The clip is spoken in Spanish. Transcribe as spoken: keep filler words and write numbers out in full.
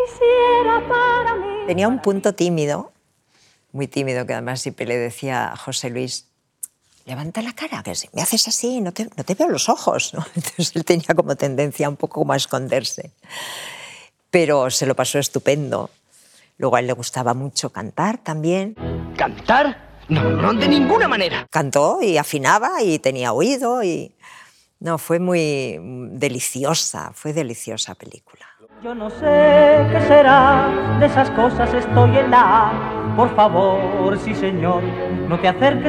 quisiera para mí. Tenía un punto tímido, muy tímido, que además siempre le decía a José Luis: levanta la cara, que si me haces así no te, no te veo los ojos, ¿no? Entonces él tenía como tendencia un poco como a esconderse. Pero se lo pasó estupendo. Luego a él le gustaba mucho cantar también. ¿Cantar? No, no, de ninguna manera. Cantó y afinaba y tenía oído y... No, fue muy deliciosa, fue deliciosa película. Yo no sé qué será, de esas cosas estoy en la... Por favor, sí señor, no te acerques.